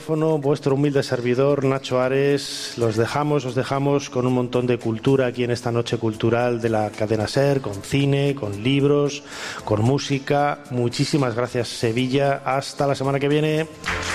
Vuestro humilde servidor Nacho Ares, os dejamos con un montón de cultura aquí en esta noche cultural de la cadena SER, con cine, con libros, con música. Muchísimas gracias, Sevilla. Hasta la semana que viene.